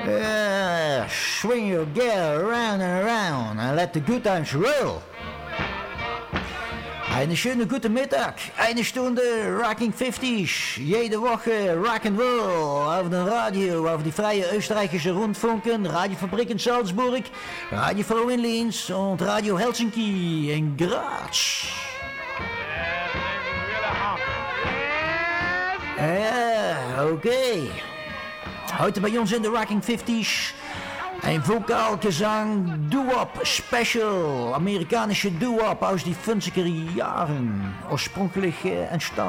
Swing your gear around and around and let the good times roll. Eine schöne gute Mittag, eine Stunde Rocking 50s, jede Woche Rock'n'Roll auf dem Radio, auf die freie österreichische Rundfunken, Radiofabrik in Salzburg, Radio Froh in Linz und Radio Helsinki in Graz. Ja, okay. Heute bei uns in der Rocking 50s ein Vokalgesang Doo-Wop Special, amerikanische Doo-Wop aus die 50er Jahren, ursprünglich entstanden